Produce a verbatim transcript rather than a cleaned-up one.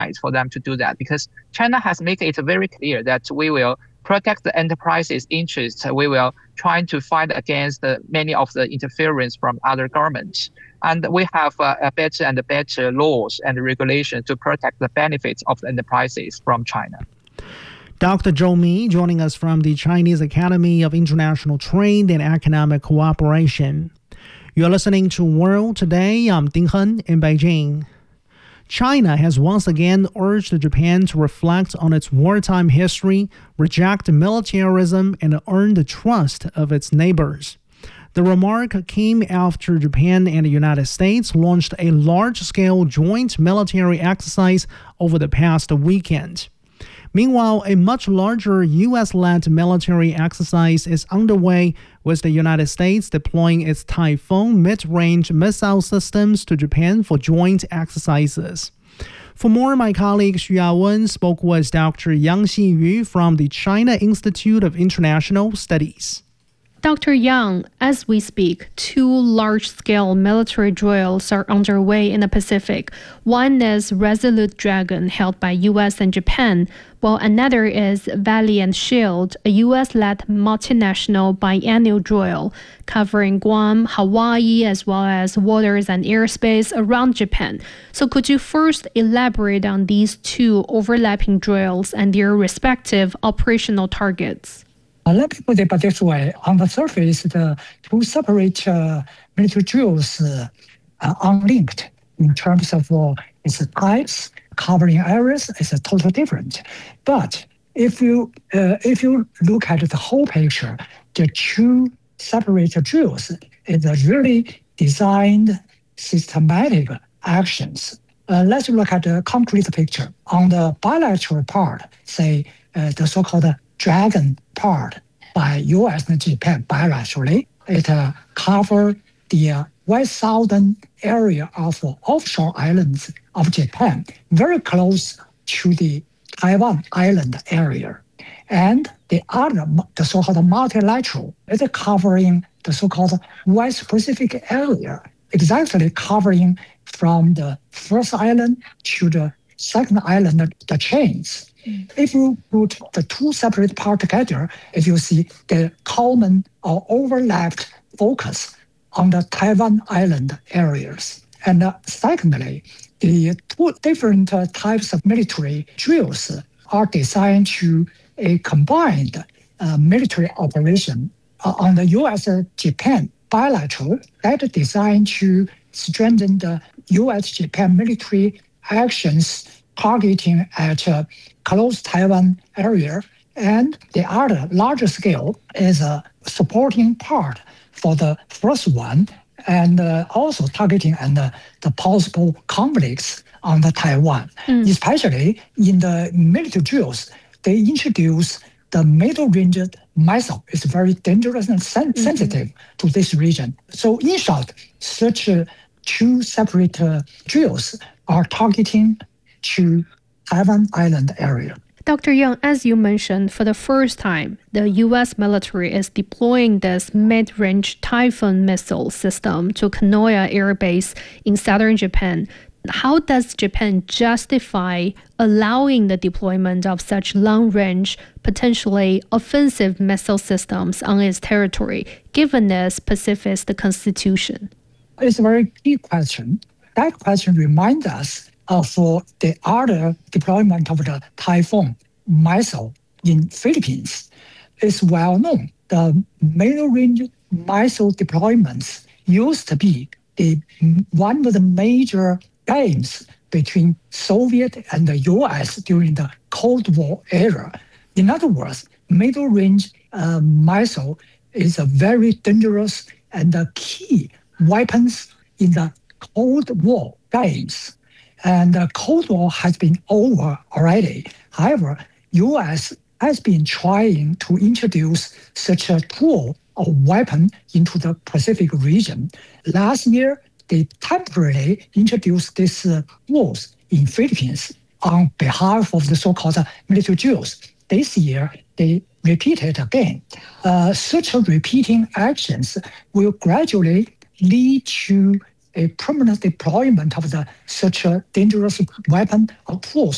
for them to do that, because China has made it very clear that we will protect the enterprises' interests. We will try to fight against the, many of the interference from other governments. And we have uh, a better and better laws and regulations to protect the benefits of the enterprises from China. Doctor Zhou Mi joining us from the Chinese Academy of International Trade and Economic Cooperation. You're listening to World Today. I'm Ding Hen in Beijing. China has once again urged Japan to reflect on its wartime history, reject militarism, and earn the trust of its neighbors. The remark came after Japan and the United States launched a large-scale joint military exercise over the past weekend. Meanwhile, a much larger U S-led military exercise is underway, with the United States deploying its Typhoon mid-range missile systems to Japan for joint exercises. For more, my colleague Xu Yawen spoke with Doctor Yang Xiyu from the China Institute of International Studies. Doctor Yang, as we speak, two large-scale military drills are underway in the Pacific. One is Resolute Dragon, held by U S and Japan, while another is Valiant Shield, a U S-led multinational biennial drill covering Guam, Hawaii, as well as waters and airspace around Japan. So could you first elaborate on these two overlapping drills and their respective operational targets? Uh, let me put it this way. On the surface, the two separate uh, military drills uh, are unlinked in terms of uh, its types, covering areas is totally different. But if you uh, if you look at the whole picture, the two separate drills is really designed systematic actions. Uh, let's look at the concrete picture. On the bilateral part, say uh, the so-called Dragon part by U S and Japan bilaterally, it uh, covers the uh, west southern area of uh, offshore islands of Japan, very close to the Taiwan island area. And the other, the so-called multilateral, is covering the so-called West Pacific area, exactly covering from the first island to the second island, the chains. Mm. If you put the two separate parts together, if you see the common or overlapped focus on the Taiwan island areas. And uh, secondly, the two different uh, types of military drills are designed to a combined uh, military operation uh, on the U S-Japan bilateral that is designed to strengthen the U S-Japan military actions targeting at uh, close Taiwan area. And the other larger scale is a supporting part for the first one, and uh, also targeting and uh, the possible conflicts on the Taiwan. Mm. Especially in the military drills, they introduce the middle-range missile. It's very dangerous and sen- mm-hmm. sensitive to this region. So in short, such uh, two separate uh, drills are targeting to Taiwan island area. Doctor Yang, as you mentioned, for the first time, the U S military is deploying this mid-range Typhoon missile system to Kanoya Air Base in southern Japan. How does Japan justify allowing the deployment of such long-range, potentially offensive missile systems on its territory, given this pacifist constitution? It's a very key question. That question reminds us of uh, the other deployment of the Typhoon missile in Philippines. It's well known. The middle-range missile deployments used to be the, one of the major games between Soviet and the U S during the Cold War era. In other words, middle-range uh, missile is a very dangerous and a key weapons in the Cold War games. And the Cold War has been over already. However, U S has been trying to introduce such a tool or weapon into the Pacific region. Last year, they temporarily introduced these uh, tools in Philippines on behalf of the so-called military drills. This year, they repeat it again. Uh, such repeating actions will gradually lead to a permanent deployment of the such a dangerous weapon or tools